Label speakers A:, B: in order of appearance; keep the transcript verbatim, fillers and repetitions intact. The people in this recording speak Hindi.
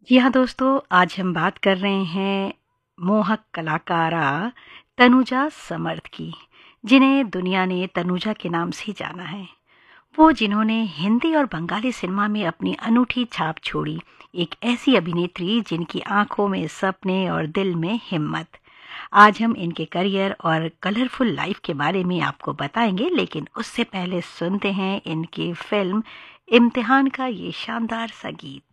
A: जी हाँ दोस्तों, आज हम बात कर रहे हैं मोहक कलाकारा तनुजा समर्थ की, जिन्हें दुनिया ने तनुजा के नाम से जाना है। वो जिन्होंने हिंदी और बंगाली सिनेमा में अपनी अनूठी छाप छोड़ी, एक ऐसी अभिनेत्री जिनकी आंखों में सपने और दिल में हिम्मत। आज हम इनके करियर और कलरफुल लाइफ के बारे में आपको बताएंगे, लेकिन उससे पहले सुनते हैं इनकी फिल्म इम्तिहान का ये शानदार सा गीत।